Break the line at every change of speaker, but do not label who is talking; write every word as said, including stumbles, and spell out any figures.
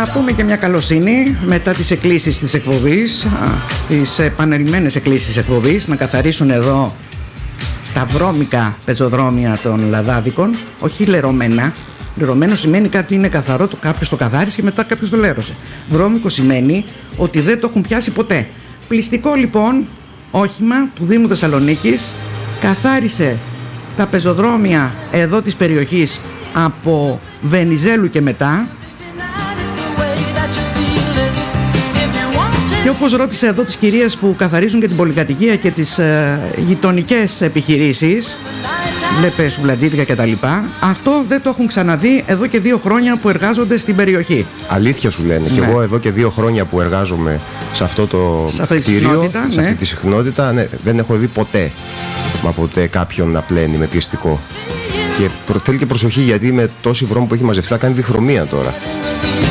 να πούμε και μια καλοσύνη μετά τις εκκλήσεις της εκπομπής, τις επανελειμμένες εκκλήσεις της εκπομπής, να καθαρίσουν εδώ τα βρώμικα πεζοδρόμια των λαδάδικων, όχι λερωμένα. Λερωμένο σημαίνει κάτι είναι καθαρό, το κάποιος το καθάρισε και μετά κάποιος το λέρωσε. Βρώμικο σημαίνει ότι δεν το έχουν πιάσει ποτέ. Πληστικό λοιπόν όχημα του Δήμου Θεσσαλονίκης καθάρισε τα πεζοδρόμια εδώ της περιοχής από Βενιζέλου και μετά. Και όπως ρώτησε εδώ τις κυρίες που καθαρίζουν και την πολυκατοικία και τις ε, γειτονικές επιχειρήσεις, βλέπε σουβλατζίδικα και τα λοιπά, αυτό δεν το έχουν ξαναδεί εδώ και δύο χρόνια που εργάζονται στην περιοχή.
Αλήθεια σου λένε. Ναι. Και εγώ εδώ και δύο χρόνια που εργάζομαι σε αυτό το
σε αυτή
κτίριο,
συχνότητα,
σε
ναι.
αυτή τη συχνότητα, ναι, δεν έχω δει ποτέ, μα ποτέ κάποιον να πλένει με πιεστικό. Και θέλει και προσοχή, γιατί με τόση βρώμη που έχει μαζευτεί θα κάνει διχρωμία τώρα.